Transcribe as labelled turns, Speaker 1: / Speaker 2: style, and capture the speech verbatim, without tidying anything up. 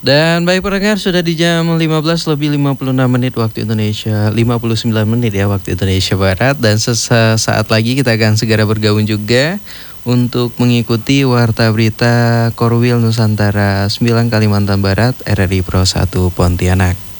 Speaker 1: Dan baik pendengar, sudah di jam lima belas lebih lima puluh enam menit waktu Indonesia, lima puluh sembilan menit ya waktu Indonesia Barat. Dan sesaat lagi kita akan segera bergabung juga untuk mengikuti Warta Berita Korwil Nusantara sembilan Kalimantan Barat R R I Pro satu Pontianak.